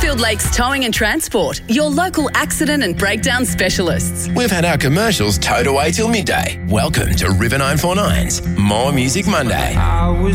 Caulfield Lakes Towing and Transport, your local accident and breakdown specialists. We've had our commercials towed away till midday. Welcome to River 949's More Music Monday.